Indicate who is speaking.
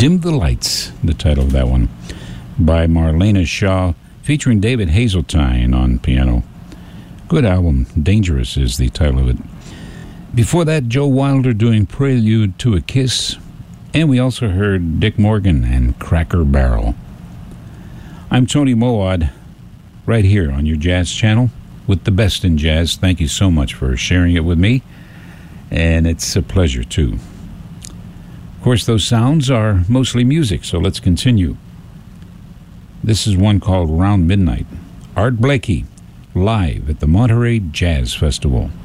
Speaker 1: Dim the Lights, the title of that one, by Marlena Shaw, featuring David Hazeltine on piano. Good album. Dangerous is the title of it. Before that, Joe Wilder doing Prelude to a Kiss, and we also heard Dick Morgan and Cracker Barrel. I'm Tony Moawad, right here on your Jazz Channel with the best in jazz. Thank you so much for sharing it with me, and it's a pleasure too. Of course, those sounds are mostly music, so let's continue. This is one called Round Midnight. Art Blakey, live at the Monterey Jazz Festival.